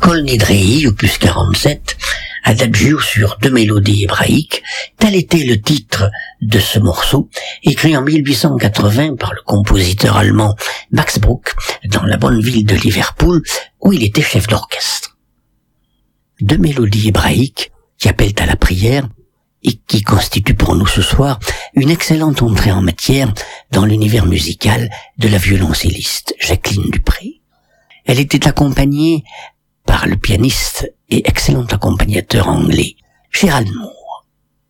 Kol Nidrei, opus 47, Adagio sur 2 mélodies hébraïques, tel était le titre de ce morceau, écrit en 1880 par le compositeur allemand Max Bruch, dans la bonne ville de Liverpool, où il était chef d'orchestre. 2 mélodies hébraïques qui appellent à la prière et qui constituent pour nous ce soir une excellente entrée en matière dans l'univers musical de la violoncelliste Jacqueline Dupré. Elle était accompagnée par le pianiste et excellent accompagnateur anglais Gerald Moore.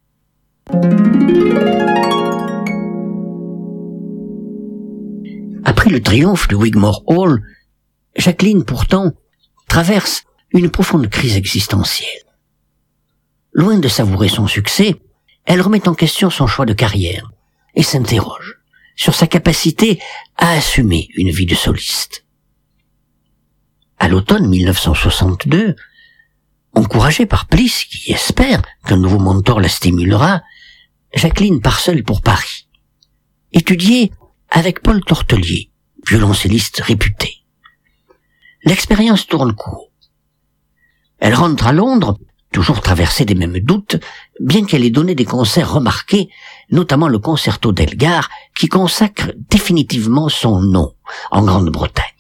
Après le triomphe de Wigmore Hall, Jacqueline pourtant traverse une profonde crise existentielle. Loin de savourer son succès, elle remet en question son choix de carrière et s'interroge sur sa capacité à assumer une vie de soliste. À l'automne 1962, encouragée par Bliss qui espère qu'un nouveau mentor la stimulera, Jacqueline part seule pour Paris, étudier avec Paul Tortelier, violoncelliste réputé. L'expérience tourne court. Elle rentre à Londres, toujours traversée des mêmes doutes, bien qu'elle ait donné des concerts remarqués, notamment le concerto d'Elgar, qui consacre définitivement son nom en Grande-Bretagne.